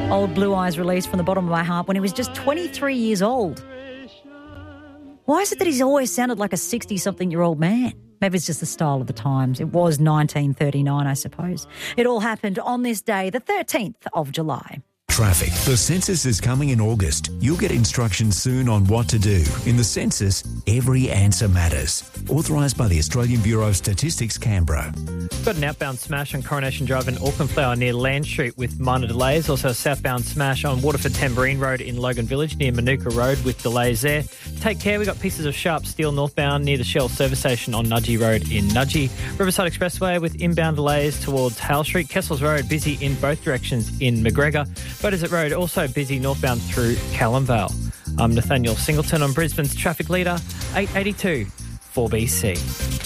Old Blue Eyes released From the Bottom of My Heart when he was just 23 years old. Why is it that he's always sounded like a 60-something-year-old man? Maybe it's just the style of the times. It was 1939, I suppose. It all happened on this day, the 13th of July. Traffic. The census is coming in August. You'll get instructions soon on what to do. In the census, every answer matters. Authorised by the Australian Bureau of Statistics, Canberra. Got an outbound smash on Coronation Drive in Auckland Flower near Land Street with minor delays. Also a southbound smash on Waterford Tamborine Road in Logan Village near Manuka Road with delays there. Take care, we've got pieces of sharp steel northbound near the Shell service station on Nudgee Road in Nudgee. Riverside Expressway with inbound delays towards Hale Street. Kessels Road busy in both directions in McGregor. Beaudesert Road also busy northbound through Callum Vale. I'm Nathaniel Singleton on Brisbane's traffic leader, 882 4BC.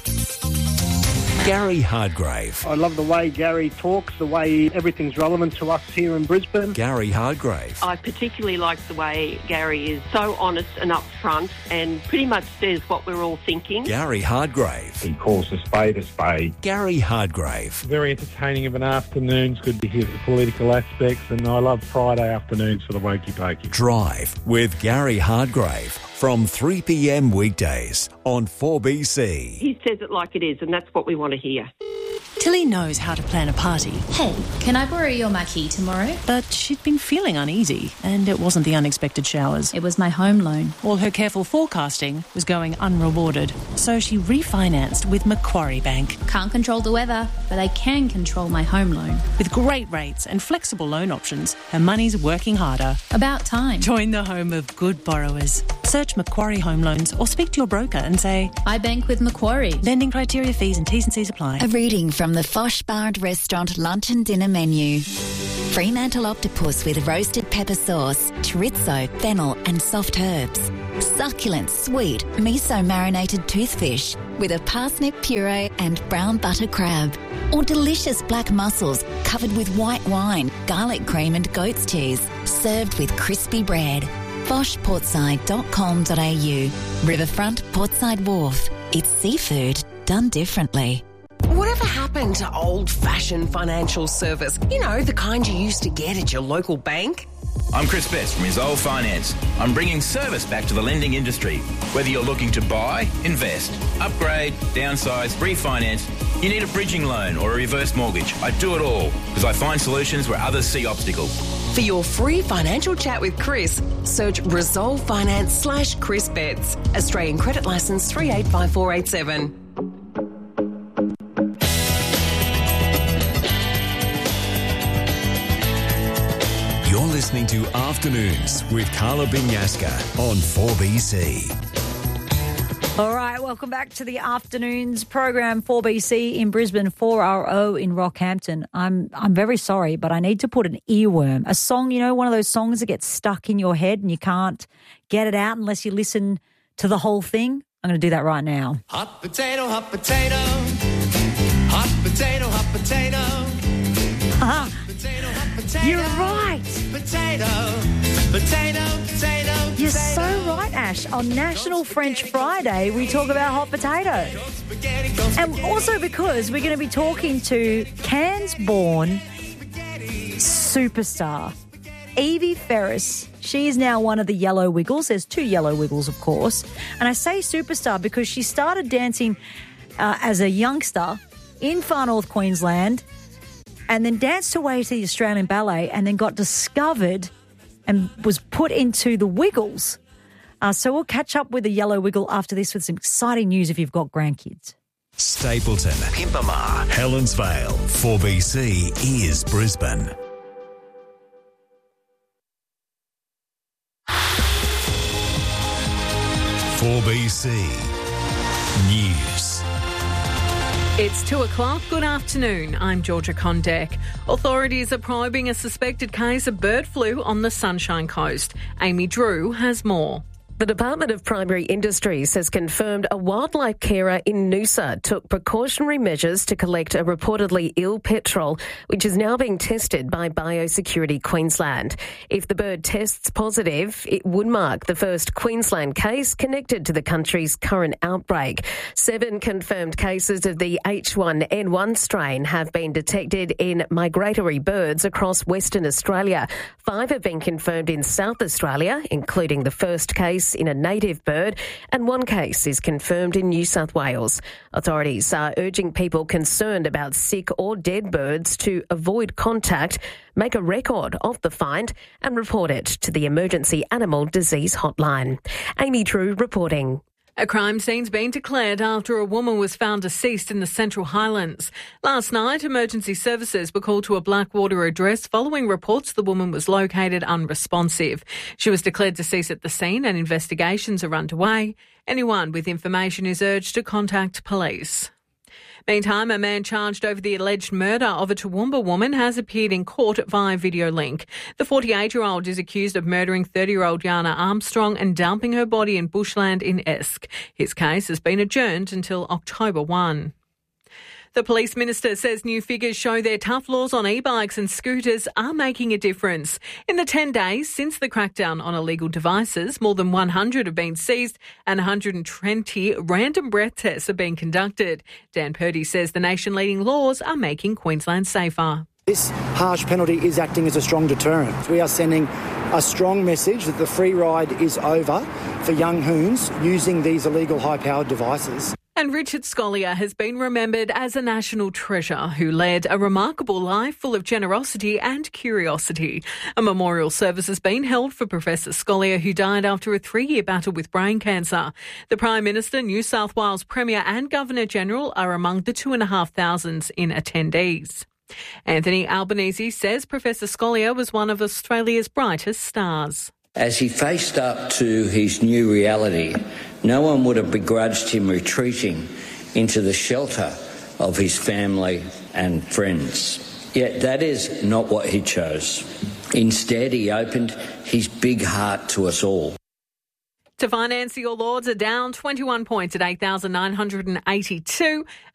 Gary Hardgrave. I love the way Gary talks, the way everything's relevant to us here in Brisbane. Gary Hardgrave. I particularly like the way Gary is so honest and upfront and pretty much says what we're all thinking. Gary Hardgrave. He calls a spade a spade. Gary Hardgrave. Very entertaining of an afternoon. It's good to hear the political aspects, and I love Friday afternoons for the Wokey Pokey. Drive with Gary Hardgrave from 3 p.m. weekdays on 4BC. He says it like it is, and that's what we want to hear. Tilly knows how to plan a party. Hey, can I borrow your marquee tomorrow? But she'd been feeling uneasy, and it wasn't the unexpected showers. It was my home loan. All her careful forecasting was going unrewarded, so she refinanced with Macquarie Bank. Can't control the weather, but I can control my home loan. With great rates and flexible loan options, her money's working harder. About time. Join the home of good borrowers. Search Macquarie Home Loans or speak to your broker and say, I bank with Macquarie. Lending criteria, fees and T's and C's apply. A reading from the Fosh Bar and Restaurant lunch and dinner menu. Fremantle octopus with roasted pepper sauce, chorizo, fennel and soft herbs. Succulent, sweet, miso-marinated toothfish with a parsnip puree and brown butter crab. Or delicious black mussels covered with white wine, garlic cream and goat's cheese, served with crispy bread. foshportside.com.au. Riverfront Portside Wharf. It's seafood done differently. Whatever happened to old-fashioned financial service? You know, the kind you used to get at your local bank? I'm Chris Best from Resolve Finance. I'm bringing service back to the lending industry. Whether you're looking to buy, invest, upgrade, downsize, refinance, you need a bridging loan or a reverse mortgage. I do it all because I find solutions where others see obstacles. For your free financial chat with Chris, search Resolve Finance/Chris Betts. Australian Credit Licence 385487. You're listening to Afternoons with Carla Binyaska on 4BC. All right, welcome back to the Afternoons program, 4BC in Brisbane, 4RO in Rockhampton. I'm very sorry, but I need to put an earworm, a song, you know, one of those songs that gets stuck in your head and you can't get it out unless you listen to the whole thing. I'm going to do that right now. Hot potato, hot potato. Hot potato, hot potato. Hot potato, hot potato. You're right. Potato, potato, potato. You're so right, Ash. On National French Friday, we talk about hot potato. And also because we're going to be talking to Cairns-born superstar, Evie Ferris. She is now one of the Yellow Wiggles. There's two Yellow Wiggles, of course. And I say superstar because she started dancing as a youngster in Far North Queensland and then danced her way to the Australian Ballet and then got discovered and was put into the Wiggles. So we'll catch up with the Yellow Wiggle after this with some exciting news if you've got grandkids. Stapleton, Pimpama, Helensvale, 4BC is Brisbane. .4BC News. It's 2:00. Good afternoon. I'm Georgia Condek. Authorities are probing a suspected case of bird flu on the Sunshine Coast. Amy Drew has more. The Department of Primary Industries has confirmed a wildlife carer in Noosa took precautionary measures to collect a reportedly ill petrel, which is now being tested by Biosecurity Queensland. If the bird tests positive, it would mark the first Queensland case connected to the country's current outbreak. 7 confirmed cases of the H1N1 strain have been detected in migratory birds across Western Australia. 5 have been confirmed in South Australia, including the first case in a native bird, and 1 case is confirmed in New South Wales. Authorities are urging people concerned about sick or dead birds to avoid contact, make a record of the find and report it to the Emergency Animal Disease Hotline. Amy Drew reporting. A crime scene's been declared after a woman was found deceased in the Central Highlands. Last night, emergency services were called to a Blackwater address following reports the woman was located unresponsive. She was declared deceased at the scene and investigations are underway. Anyone with information is urged to contact police. Meantime, a man charged over the alleged murder of a Toowoomba woman has appeared in court via video link. The 48-year-old is accused of murdering 30-year-old Yana Armstrong and dumping her body in bushland in Esk. His case has been adjourned until October 1. The police minister says new figures show their tough laws on e-bikes and scooters are making a difference. In the 10 days since the crackdown on illegal devices, more than 100 have been seized and 120 random breath tests are being conducted. Dan Purdy says the nation-leading laws are making Queensland safer. This harsh penalty is acting as a strong deterrent. We are sending a strong message that the free ride is over for young hoons using these illegal high-powered devices. And Richard Scolyer has been remembered as a national treasure who led a remarkable life full of generosity and curiosity. A memorial service has been held for Professor Scolyer, who died after a 3-year battle with brain cancer. The Prime Minister, New South Wales Premier and Governor-General are among the 2,500 in attendees. Anthony Albanese says Professor Scolyer was one of Australia's brightest stars. As he faced up to his new reality, no one would have begrudged him retreating into the shelter of his family and friends. Yet that is not what he chose. Instead, he opened his big heart to us all. To finance, the All Ords are down 21 points at 8,982